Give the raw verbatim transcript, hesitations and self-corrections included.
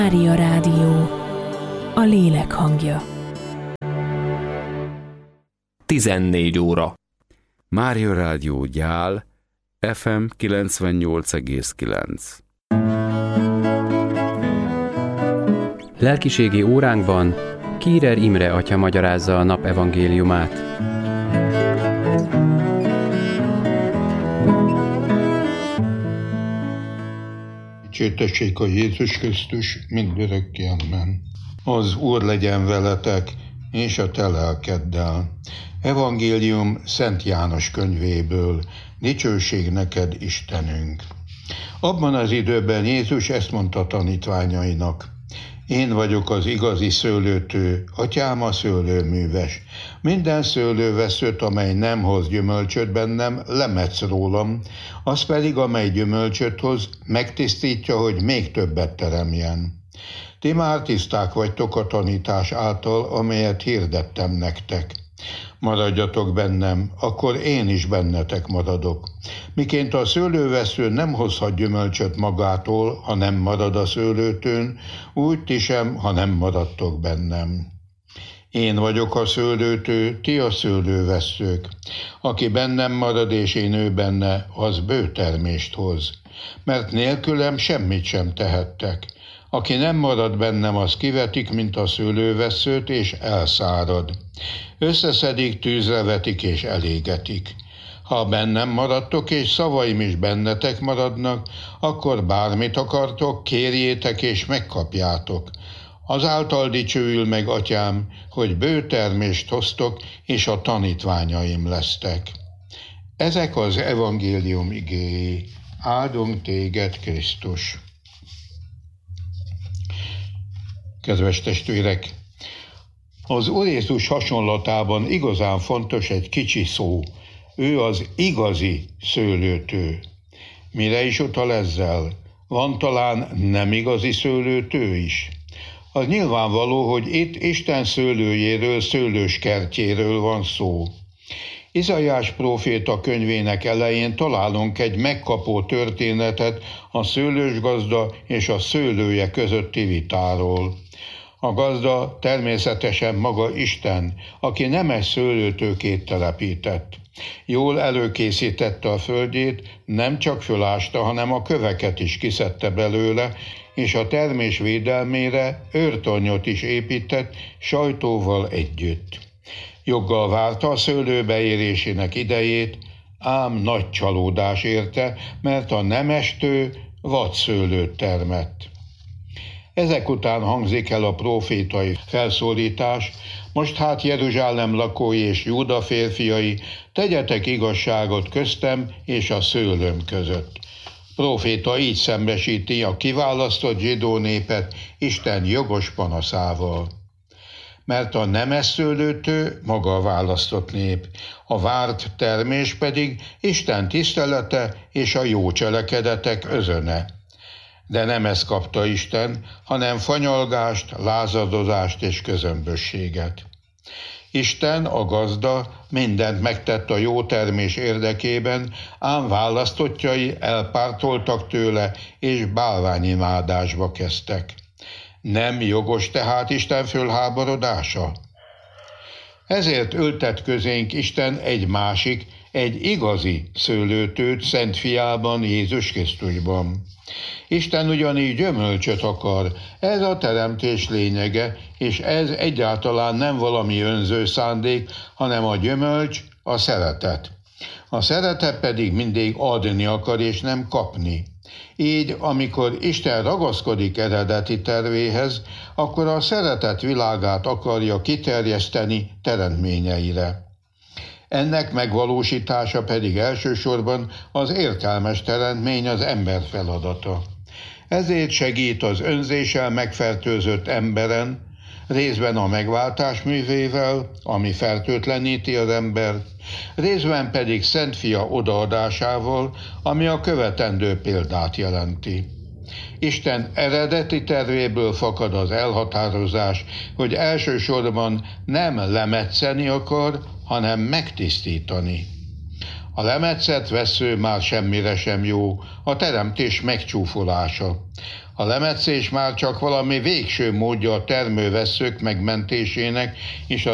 Mária Rádió, a lélek hangja. tizennégy óra. Mária Rádió Gyál, ef em kilencvennyolc egész kilenc. Lelkiségi óránkban Kírer Imre atya magyarázza a nap evangéliumát. Dicsértessék a Jézus Krisztus mindörökké, amen. Az Úr legyen veletek, és a te lelkeddel. Evangélium Szent János könyvéből. Dicsőség neked, Istenünk! Abban az időben Jézus ezt mondta tanítványainak: Én vagyok az igazi szőlőtő, atyám a szőlőműves. Minden szőlőveszőt, amely nem hoz gyümölcsöt bennem, lemetsz rólam, az pedig, amely gyümölcsöt hoz, megtisztítja, hogy még többet teremjen. Ti már tiszták vagytok a tanítás által, amelyet hirdettem nektek. Maradjatok bennem, akkor én is bennetek maradok. Miként a szőlővesző nem hozhat gyümölcsöt magától, ha nem marad a szőlőtőn, úgy ti sem, ha nem maradtok bennem. Én vagyok a szőlőtő, ti a szőlővesszők. Aki bennem marad és én ő benne, az bő termést hoz. Mert nélkülem semmit sem tehettek. Aki nem marad bennem, az kivetik, mint a szőlővesszőt, és elszárad. Összeszedik, tűzre vetik és elégetik. Ha bennem maradtok, és szavaim is bennetek maradnak, akkor bármit akartok, kérjétek és megkapjátok. Azáltal dicsőül meg, atyám, hogy bő termést hoztok, és a tanítványaim lesztek. Ezek az evangélium igéi. Áldunk téged, Krisztus! Kedves testvérek! Az Úr Jézus hasonlatában igazán fontos egy kicsi szó. Ő az igazi szőlőtő. Mire is utal ezzel? Van talán nem igazi szőlőtő is? Az nyilvánvaló, hogy itt Isten szőlőjéről, szőlőskertjéről van szó. Izaiás próféta könyvének elején találunk egy megkapó történetet a szőlősgazda és a szőlője közötti vitáról. A gazda természetesen maga Isten, aki nemes szőlőtőkét telepített. Jól előkészítette a földjét, nem csak fölásta, hanem a köveket is kiszedte belőle, és a termés védelmére őrtornyot is épített sajtóval együtt. Joggal várta a szőlő beérésének idejét, ám nagy csalódás érte, mert a nemestő vadszőlőt termett. Ezek után hangzik el a prófétai felszólítás: most hát Jeruzsálem lakói és Júda férfiai, tegyetek igazságot köztem és a szőlőm között. Próféta így szembesíti a kiválasztott zsidó népet Isten jogos panaszával. Mert a nemes szőlőtő maga a választott nép, a várt termés pedig Isten tisztelete és a jó cselekedetek özöne. De nem ezt kapta Isten, hanem fanyalgást, lázadozást és közömbösséget. Isten, a gazda, mindent megtett a jó termés érdekében, ám választottjai elpártoltak tőle, és bálványimádásba kezdtek. Nem jogos tehát Isten fölháborodása? Ezért ültet közénk Isten egy másik, egy igazi szőlőtőt Szent Fiában, Jézus Krisztusban. Isten ugyanígy gyümölcsöt akar, ez a teremtés lényege, és ez egyáltalán nem valami önző szándék, hanem a gyümölcs, a szeretet. A szeretet pedig mindig adni akar, és nem kapni. Így, amikor Isten ragaszkodik eredeti tervéhez, akkor a szeretet világát akarja kiterjeszteni teremtményeire. Ennek megvalósítása pedig elsősorban az értelmes teremtmény, az ember feladata. Ezért segít az önzéssel megfertőzött emberen, részben a megváltás művével, ami fertőtleníti az embert, részben pedig Szent Fia odaadásával, ami a követendő példát jelenti. Isten eredeti tervéből fakad az elhatározás, hogy elsősorban nem lemetszeni akar, hanem megtisztítani. A lemetszett vessző már semmire sem jó, a teremtés megcsúfolása. A lemetszés már csak valami végső módja a termővesszők megmentésének és a